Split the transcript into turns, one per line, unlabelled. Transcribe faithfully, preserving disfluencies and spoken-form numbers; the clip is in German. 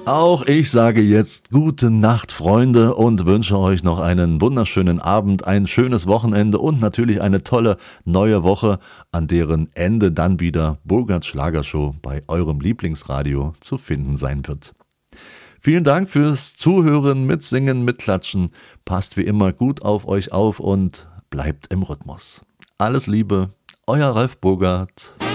Auch ich sage jetzt gute Nacht, Freunde, und wünsche euch noch einen wunderschönen Abend, ein schönes Wochenende und natürlich eine tolle neue Woche, an deren Ende dann wieder Burgerts Schlagershow bei eurem Lieblingsradio zu finden sein wird. Vielen Dank fürs Zuhören, Mitsingen, Mitklatschen. Passt wie immer gut auf euch auf und bleibt im Rhythmus. Alles Liebe, euer Ralf Burgert.